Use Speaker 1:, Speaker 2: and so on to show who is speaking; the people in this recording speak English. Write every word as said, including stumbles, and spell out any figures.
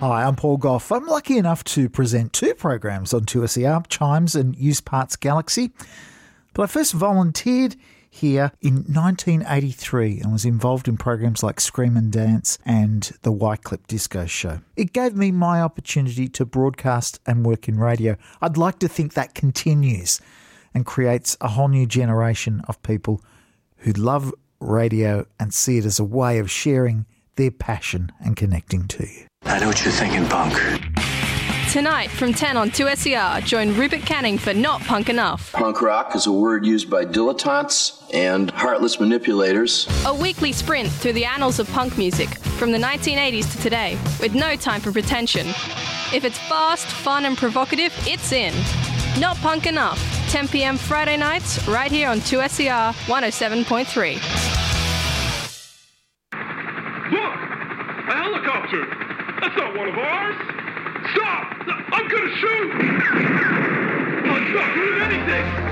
Speaker 1: Hi, I'm Paul Gough. I'm lucky enough to present two programs on two S E R, Chimes and Used Parts Galaxy. But I first volunteered here in nineteen eighty-three and was involved in programs like Scream and Dance and the Wycliffe Disco Show. It gave me my opportunity to broadcast and work in radio. I'd like to think that continues and creates a whole new generation of people who love radio and see it as a way of sharing their passion and connecting to you.
Speaker 2: I know what you're thinking, punk.
Speaker 3: Tonight from ten on two S E R, join Rupert Canning for Not Punk Enough.
Speaker 4: Punk rock is a word used by dilettantes and heartless manipulators.
Speaker 3: A weekly sprint through the annals of punk music from the nineteen eighties to today, with no time for pretension. If it's fast, fun and provocative, it's in. Not Punk Enough, ten p.m. Friday nights, right here on two S E R one oh seven point three.
Speaker 5: Look! A helicopter! That's not one of ours! Stop! I'm gonna shoot! I'm not doing anything!